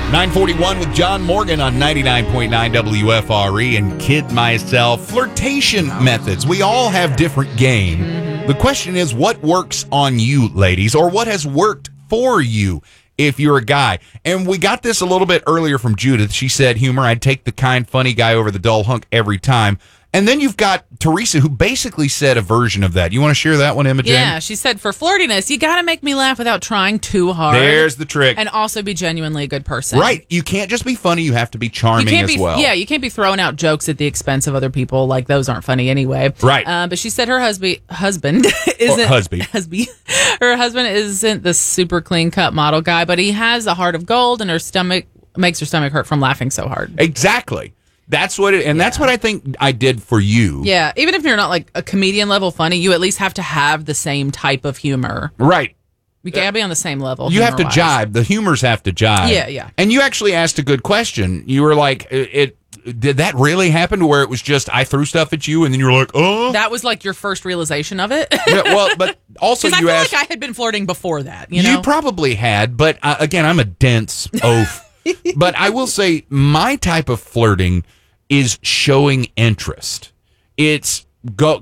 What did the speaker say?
941 with John Morgan on 99.9 WFRE and Kid Myself. Flirtation methods. We all have different game. The question is, what works on you, ladies, or what has worked for you if you're a guy? And we got this a little bit earlier from Judith. She said, humor, I'd take the kind, funny guy over the dull hunk every time. And then you've got Teresa, who basically said a version of that. You want to share that one, Imogen? Yeah, she said, for flirtiness, you got to make me laugh without trying too hard. There's the trick. And also be genuinely a good person. Right. You can't just be funny. You have to be charming as well. Yeah, you can't be throwing out jokes at the expense of other people. Like, those aren't funny anyway. Right. But she said her husband isn't... Her husband isn't the super clean-cut model guy, but he has a heart of gold, and makes her stomach hurt from laughing so hard. Exactly. That's what that's what I think I did for you. Yeah, even if you're not like a comedian level funny, you at least have to have the same type of humor. Right. You gotta be on the same level. You have to jibe. The humors have to jibe. Yeah. And you actually asked a good question. You were like, did that really happen to where it was just I threw stuff at you and then you were like, oh? That was like your first realization of it? Yeah, well, but also you asked. I feel like I had been flirting before that, you know? You probably had, but again, I'm a dense oaf. But I will say my type of flirting is showing interest. It's